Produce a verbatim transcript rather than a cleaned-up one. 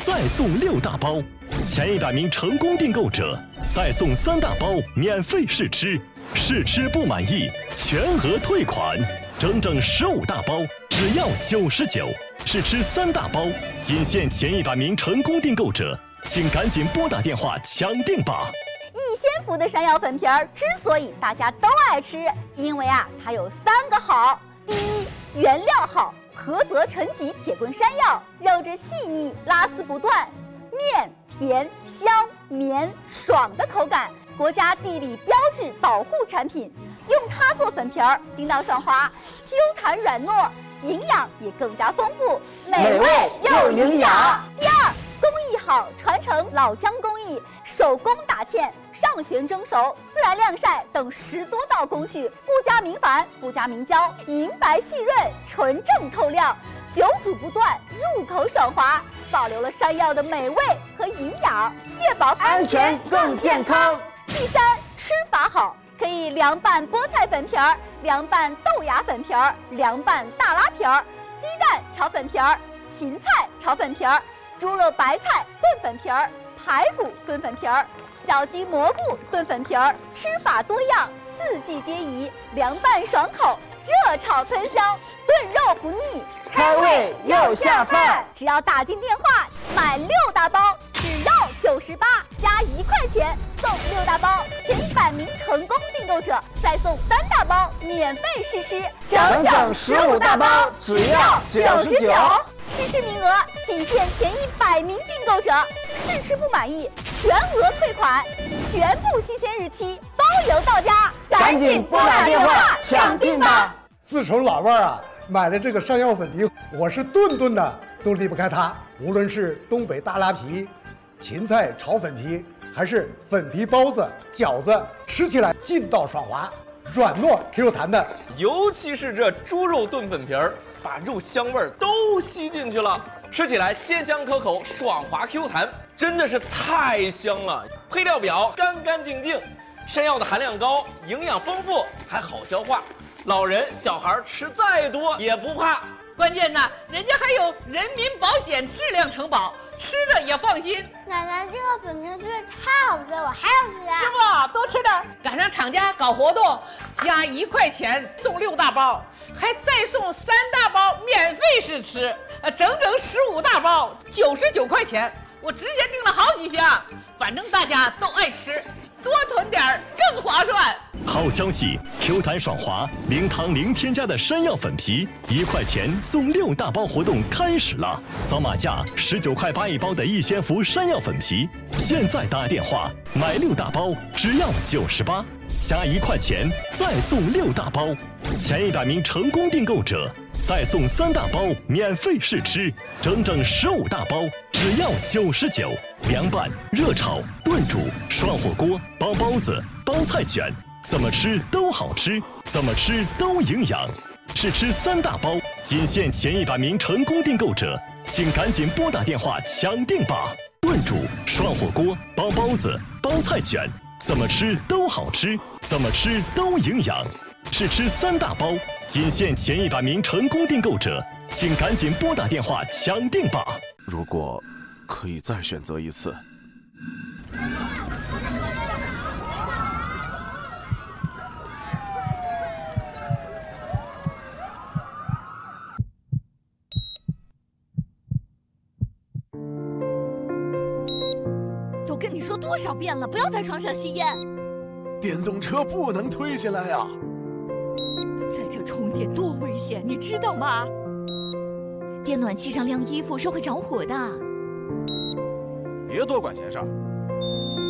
再送六大包，前一百名成功订购者再送三大包免费试吃，试吃不满意全额退款。整整十五大包只要九十九，试吃三大包仅限前一百名成功订购者，请赶紧拨打电话抢订吧。 逸仙福的山药粉皮儿之所以大家都爱吃，因为啊它有三个好。第一，原料好，菏泽陈吉铁棍山药，肉质细腻，拉丝不断，面甜香绵爽的口感，国家地理标志保护产品。用它做粉皮儿，筋道爽滑 ，Q 弹软糯，营养也更加丰富，美味又营养。第二，工艺好，传承老姜工艺，手工打芡、上旋蒸熟、自然晾晒等十多道工序，不加明矾，不加明胶，银白细润，纯正透亮，久煮不断，入口爽滑，保留了山药的美味和营养，越保安全更健康。 第三，吃法好。可以凉拌菠菜粉皮儿，凉拌豆芽粉皮儿，凉拌大拉皮儿，鸡蛋炒粉皮儿，芹菜炒粉皮儿，猪肉白菜炖粉皮儿，排骨炖粉皮儿，小鸡蘑菇炖粉皮儿，吃法多样，四季皆宜，凉拌爽口，热炒喷香，炖肉不腻， 开胃又下饭。 只要打进电话买六大包，只要九十八，加一块钱送六大包，前一百名成功订购者再送三大包免费试吃， 整整十五大包，只要九十九。 试吃名额仅限前一百名订购者，试吃不满意全额退款，全部新鲜日期包邮到家， 赶紧拨打电话抢订吧！ 自从老伴儿啊买了这个山药粉皮，我是顿顿的都离不开它。无论是东北大拉皮、芹菜炒粉皮，还是粉皮包子、饺子，吃起来劲道爽滑，软糯 Q 弹的。 尤其是这猪肉炖粉皮儿，把肉香味儿都吸进去了，吃起来鲜香可口，爽滑 Q 弹，真的是太香了。配料表干干净净，山药的含量高，营养丰富，还好消化，老人小孩吃再多也不怕。 关键呢，人家还有人民保险质量承保，吃着也放心。 奶奶，这个粉皮真是太好吃了，我还要吃啊！ 是不？多吃点。赶上厂家搞活动，加一块钱送六大包，还再送三大包免费试吃，呃，整整十五大包，九十九块钱。我直接订了好几箱，反正大家都爱吃，多囤点儿更划算。 好消息 ，Q 弹爽滑，零糖零添加的山药粉皮，一块钱送六大包活动开始了！扫码价十九块八一包的逸仙福山药粉皮，现在打电话买六大包只要九十八，加一块钱再送六大包，前一百名成功订购者再送三大包免费试吃，整整十五大包只要九十九。凉拌、热炒、炖煮、涮火锅、包包子、包菜卷，怎么吃都好吃，怎么吃都营养。试吃三大包，仅限前一百名成功订购者，请赶紧拨打电话抢订吧！炖煮、涮火锅、包包子、包菜卷，怎么吃都好吃，怎么吃都营养。试吃三大包，仅限前一百名成功订购者，请赶紧拨打电话抢订吧！ 如果可以再选择一次， 都跟你说多少遍了，不要在床上吸烟。 电动车不能推下来呀！ 在这充电多危险，你知道吗？电暖气上晾衣服是会着火的。 别多管闲事儿，